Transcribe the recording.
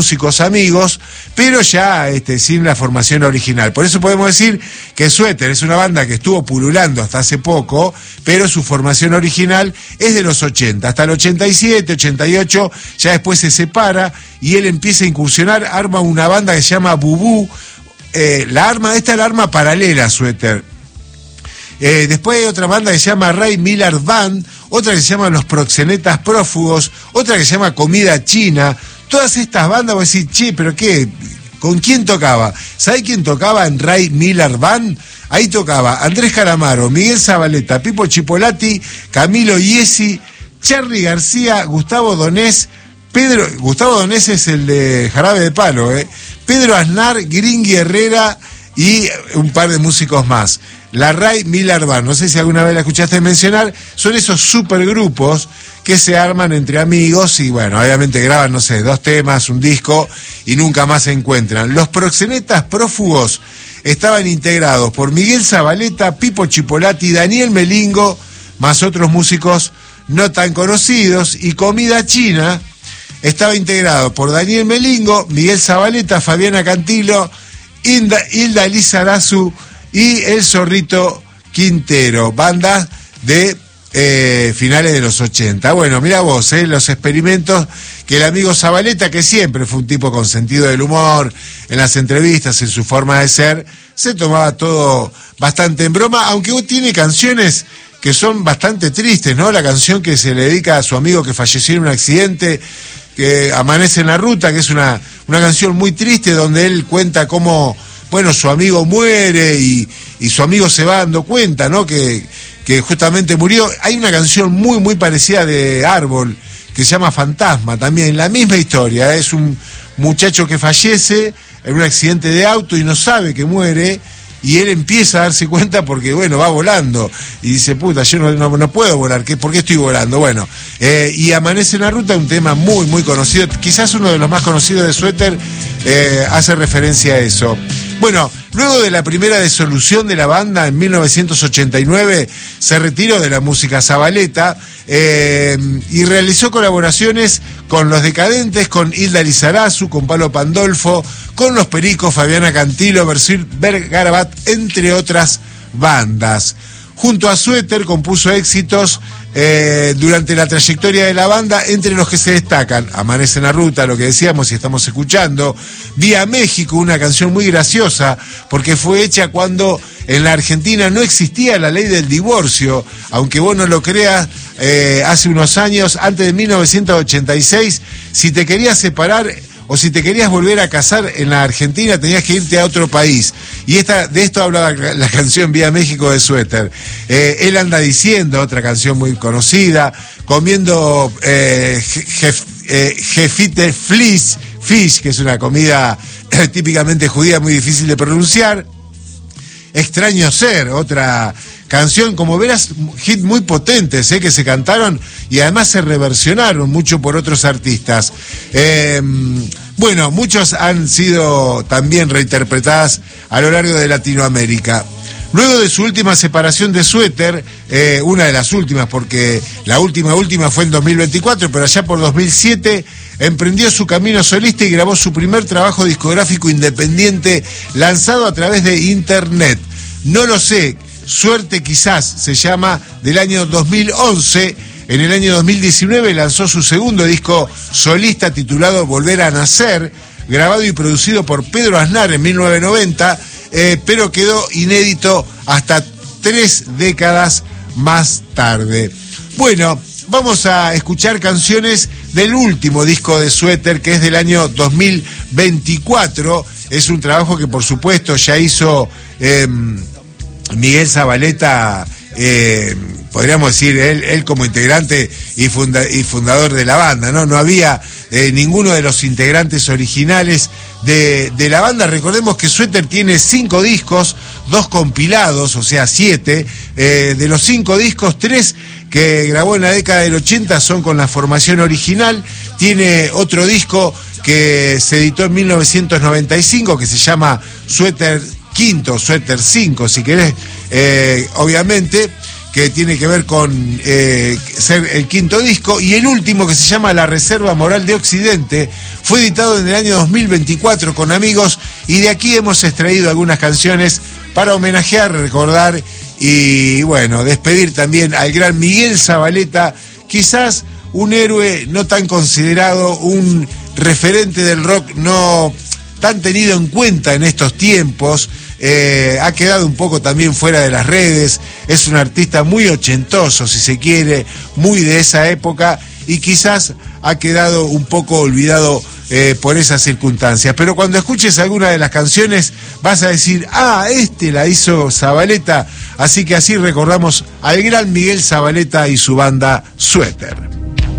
músicos amigos, pero ya sin la formación original. Por eso podemos decir que Suéter es una banda que estuvo pululando hasta hace poco, pero su formación original es de los 80, hasta el 87, 88, ya después se separa y él empieza a incursionar, arma una banda que se llama Bubú. Esta es la arma paralela a Suéter. Después hay otra banda que se llama Ray Miller Band, otra que se llama Los Proxenetas Prófugos, otra que se llama Comida China. Todas estas bandas, vos decís, che, ¿pero qué? ¿Con quién tocaba? ¿Sabés quién tocaba en Ray Miller Band? Ahí tocaba Andrés Calamaro, Miguel Zabaleta, Pipo Chipolati, Camilo Iesi, Charly García, Gustavo Donés, Gustavo Donés es el de Jarabe de Palo, Pedro Aznar, Gringui Herrera y un par de músicos más. La Ray Miller Band, no sé si alguna vez la escuchaste mencionar, son esos supergrupos que se arman entre amigos y bueno, obviamente graban, no sé, 2 temas, un disco y nunca más se encuentran. Los Proxenetas Prófugos estaban integrados por Miguel Zabaleta, Pipo Chipolati, Daniel Melingo, más otros músicos no tan conocidos, y Comida China estaba integrado por Daniel Melingo, Miguel Zabaleta, Fabiana Cantilo, Hilda Lizarazu y El Zorrito Quintero, banda de finales de los 80. Bueno, mira vos, los experimentos que el amigo Zabaleta, que siempre fue un tipo con sentido del humor, en las entrevistas, en su forma de ser, se tomaba todo bastante en broma, aunque tiene canciones que son bastante tristes, ¿no? La canción que se le dedica a su amigo que falleció en un accidente, que Amanece en la Ruta, que es una canción muy triste, donde él cuenta cómo, bueno, su amigo muere y su amigo se va dando cuenta, ¿no? Que justamente murió. Hay una canción muy, muy parecida de Árbol, que se llama Fantasma, también, la misma historia. Es un muchacho que fallece en un accidente de auto y no sabe que muere, y él empieza a darse cuenta porque, bueno, va volando, y dice, puta, yo no puedo volar, ¿por qué estoy volando? Bueno, y Amanece en la Ruta, un tema muy, muy conocido, quizás uno de los más conocidos de Suéter, hace referencia a eso. Bueno, luego de la primera disolución de la banda en 1989, se retiró de la música Zabaleta y realizó colaboraciones con Los Decadentes, con Hilda Lizarazu, con Palo Pandolfo, con Los Pericos, Fabiana Cantilo, Bersuit Garabat, entre otras bandas. Junto a Suéter compuso éxitos durante la trayectoria de la banda, entre los que se destacan Amanece en la Ruta, lo que decíamos y estamos escuchando, Vía México, una canción muy graciosa porque fue hecha cuando en la Argentina no existía la ley del divorcio, aunque vos no lo creas, hace unos años, antes de 1986, si te querías separar o si te querías volver a casar en la Argentina, tenías que irte a otro país. Y de esto hablaba la canción Vía México de Suéter. Él anda diciendo, otra canción muy conocida, comiendo Gefilte Fish, que es una comida típicamente judía muy difícil de pronunciar. Extraño Ser, otra canción, como verás, hit muy potentes, que se cantaron y además se reversionaron mucho por otros artistas. Bueno, muchos han sido también reinterpretadas a lo largo de Latinoamérica. Luego de su última separación de Suéter, una de las últimas, porque la última fue en 2024, pero allá por 2007 emprendió su camino solista y grabó su primer trabajo discográfico independiente lanzado a través de internet. No lo sé, Suerte Quizás se llama, del año 2011. En el año 2019 lanzó su segundo disco solista titulado Volver a Nacer, grabado y producido por Pedro Aznar en 1990, pero quedó inédito hasta 3 décadas más tarde. Bueno, vamos a escuchar canciones del último disco de Suéter, que es del año 2024. Es un trabajo que, por supuesto, ya hizo Miguel Zabaleta, podríamos decir, él como integrante y fundador de la banda, ¿no? No había ninguno de los integrantes originales de la banda. Recordemos que Suéter tiene 5 discos, 2 compilados, o sea 7. De los 5 discos, 3 que grabó en la década del 80 son con la formación original. Tiene otro disco que se editó en 1995 que se llama Suéter Quinto, Suéter 5, si querés, obviamente, que tiene que ver con ser el quinto disco, y el último, que se llama La Reserva Moral de Occidente, fue editado en el año 2024 con amigos, y de aquí hemos extraído algunas canciones para homenajear, recordar y, bueno, despedir también al gran Miguel Zavaleta, quizás un héroe no tan considerado, un referente del rock no tan tenido en cuenta en estos tiempos. Ha quedado un poco también fuera de las redes, es un artista muy ochentoso, si se quiere, muy de esa época, y quizás ha quedado un poco olvidado por esas circunstancias. Pero cuando escuches alguna de las canciones vas a decir, la hizo Zavaleta, así que así recordamos al gran Miguel Zavaleta y su banda Suéter.